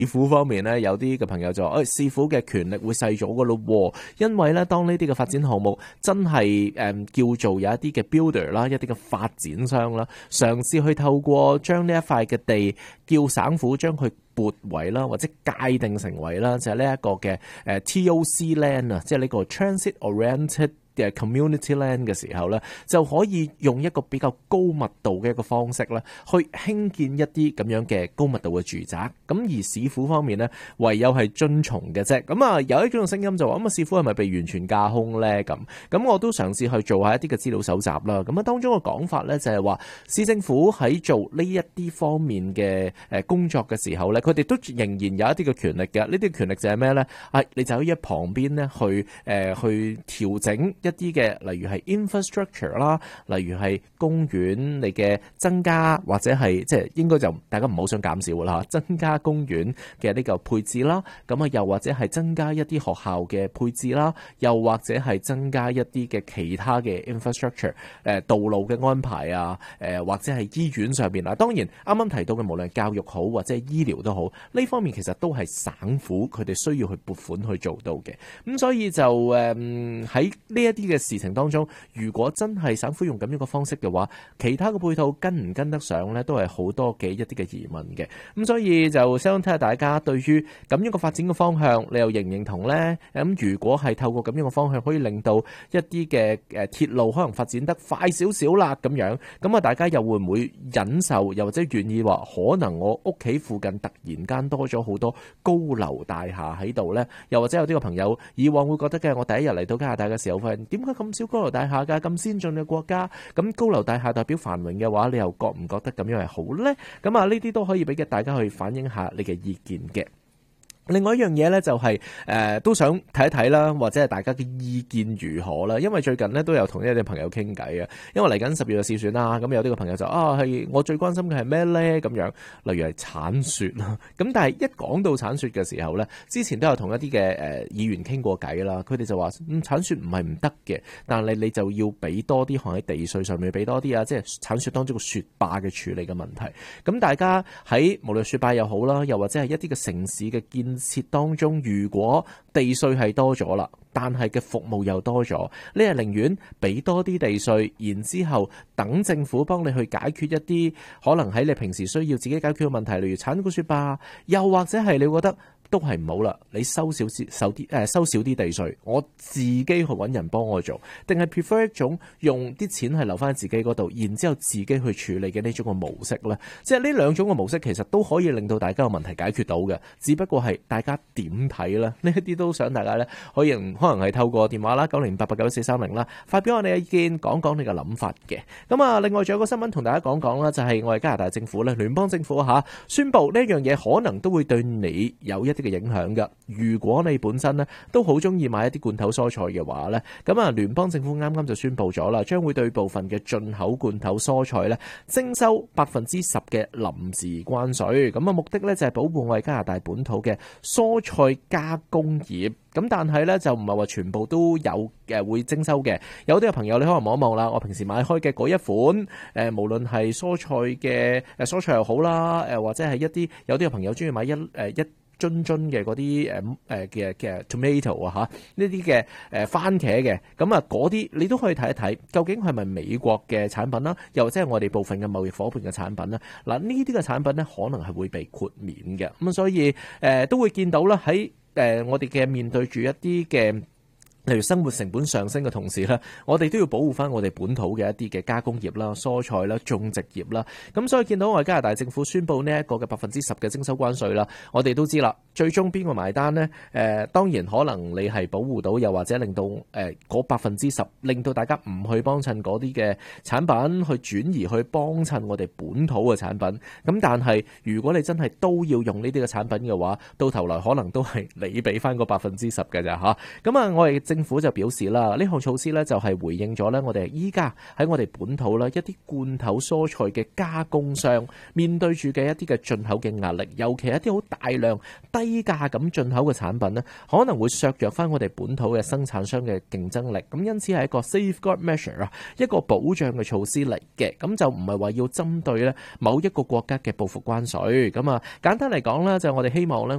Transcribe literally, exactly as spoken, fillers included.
府方面咧，有啲嘅朋友就話，誒、哎、市府嘅權力會細咗㗎咯，因為咧當呢啲嘅發展項目真係誒、嗯、叫做有一啲嘅 builder 啦，一啲嘅發展商啦，嘗試去透過將呢一塊嘅地叫省府將佢撥為啦，或者界定成為啦，就係呢一個嘅誒 T O C land 啊，即係呢個 Transit Oriented 嘅 Community Land 嘅時候咧，就可以用一個比較高密度嘅一個方式咧，去興建一啲咁樣嘅高密度嘅住宅。咁而市府方面咧，唯有係遵從嘅啫。咁啊，有一種聲音就話，咁啊，市府係咪被完全架空咧？咁咁我都嘗試去做下一啲嘅資料搜集啦。咁啊，當中嘅講法咧就係話，市政府喺做呢一啲方面嘅誒工作嘅時候咧，佢哋都仍然有一啲嘅權力嘅。呢啲權力就係咩咧？係你就喺旁邊咧去誒、呃、去調整一啲嘅，例如係 infrastructure 啦，例如係公園你嘅增加，或者係即係應該就大家唔好想減少啦，增加公園嘅呢個配置啦，咁啊又或者係增加一啲學校嘅配置啦，又或者係增加一啲嘅其他嘅 infrastructure，誒道路嘅安排啊，誒或者係醫院上邊啊，當然啱啱提到嘅無論教育好或者係醫療都好，呢方面其實都係省府佢哋需要去撥款去做到嘅。咁所以就誒喺呢一啲嘅事情當中，如果真係省府用咁樣嘅方式嘅話，其他嘅配套跟唔跟得上呢，都係好多嘅一啲嘅疑問嘅。咁所以就想睇下大家對於咁樣嘅發展嘅方向，你又認唔認同呢？咁如果係透過咁樣嘅方向，可以令到一啲嘅誒鐵路可能發展得快少少啦，咁樣咁啊，大家又會唔會忍受，又或者願意話，可能我屋企附近突然間多咗好多高樓大廈喺度呢？又或者有啲個朋友以往會覺得嘅，我第一日嚟到加拿大嘅時候，發現點解咁少高樓大廈㗎？咁先進嘅國家，咁高樓大廈代表繁榮嘅話，你又覺唔覺得咁樣係好呢？咁啊，呢啲都可以俾嘅大家去反映下你嘅意見嘅。另外一樣嘢咧就係、是、誒、呃、都想睇一睇啦，或者係大家嘅意見如何啦。因為最近咧都有同一啲朋友傾偈啊。因為嚟緊十月嘅試選啦，咁有啲個朋友就啊係我最關心嘅係咩咧？咁樣例如係鏟雪啦。咁但係一講到鏟雪嘅時候咧，之前都有同一啲嘅誒議員傾過偈啦。佢哋就話嗯鏟雪唔係唔得嘅，但係你就要俾多啲，可能喺地稅上面俾多啲啊，即係鏟雪當中個雪壩嘅處理嘅問題。咁大家喺無論雪壩又好啦，又或者係一啲嘅城市嘅建設當中，如果地稅係多咗啦，但係嘅服務又多咗，你係寧願俾多啲地稅，然之後等政府幫你去解決一啲可能喺你平時需要自己解決嘅問題，例如鏟個雪壩，又或者係你覺得都係唔好啦，你收少啲收啲誒收少啲地稅，我自己去揾人幫我做，定係 prefer 一種用啲錢係留翻自己嗰度，然之後自己去處理嘅呢種個模式咧？即係呢兩種嘅模式其實都可以令到大家嘅問題解決到嘅，只不過係大家點睇咧？呢一啲都想大家咧可以可能係透過電話啦九零八八九四三零啦，發表我哋嘅意見，講講你嘅諗法嘅。咁啊，另外仲有個新聞同大家講講啦，就係、是、我哋加拿大政府咧，聯邦政府嚇宣布呢一樣嘢可能都會對你有一嘅影響㗎。如果你本身咧都好中意買一啲罐頭蔬菜嘅話咧，咁啊聯邦政府啱啱就宣布咗啦，將會對部分嘅進口罐頭蔬菜咧徵收百分之十嘅臨時關稅。咁啊目的咧就係保護我哋加拿大本土嘅蔬菜加工業。咁但係咧就唔係話全部都有嘅會徵收嘅。有啲嘅朋友你可能望一望啦，我平時買開嘅嗰一款誒，無論係蔬菜嘅誒蔬菜又好啦，誒或者係一啲有啲嘅朋友中意買一誒一樽樽嘅嗰啲誒誒嘅嘅 tomato 啊嚇，呢啲嘅誒番茄嘅，咁啊嗰啲你都可以睇一睇，究竟係咪美國嘅產品啦，又或者係我哋部分嘅貿易夥伴嘅產品啦。嗱呢啲嘅產品咧，可能係會被豁免嘅，咁所以誒、呃、都會見到啦，喺誒、呃、我哋嘅面對住一啲嘅。例如生活成本上升嘅同時咧，我哋都要保護翻我哋本土嘅一啲嘅加工業啦、蔬菜啦、種植業啦。咁所以見到我哋加拿大政府宣布呢一個嘅百分之十嘅徵收關稅啦，我哋都知啦，最終邊個埋單呢？誒、呃，當然可能你係保護到，又或者令到誒嗰百分之十令到大家唔去幫襯嗰啲嘅產品，去轉移去幫襯我哋本土嘅產品。咁但係如果你真係都要用呢啲嘅產品嘅話，到頭來可能都係你俾翻個百分之十嘅咋嚇。咁啊，我哋政府就表示啦，呢項措施咧就係回應咗咧我哋依家喺我哋本土啦一啲罐頭蔬菜嘅加工商面對住嘅一啲嘅進口嘅壓力，尤其係一啲好大量低價咁進口嘅產品咧，可能會削弱翻我哋本土嘅生產商嘅競爭力。咁因此係一個 safeguard measure 啊，一個保障嘅措施嚟嘅。咁就唔係話要針對咧某一個國家嘅報復關稅。咁啊，簡單嚟講咧，就我哋希望咧。